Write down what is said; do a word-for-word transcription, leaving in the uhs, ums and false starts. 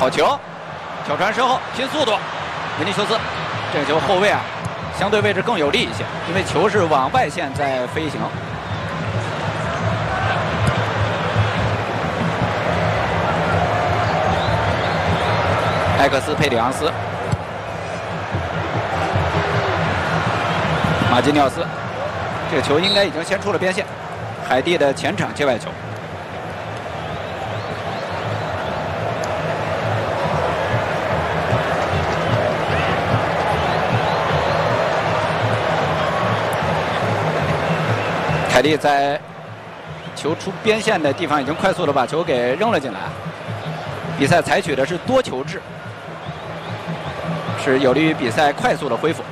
好球，挑传身后拼速度，维尼修斯，这个球后卫啊，相对位置更有利一些，因为球是往外线在飞行。埃克斯佩里昂斯，马基尼奥斯，这个球应该已经先出了边线，海地的前场界外球。 凯利在球出边线的地方已经快速的把球给扔了进来。比赛采取的是多球制，是有利于比赛快速的恢复。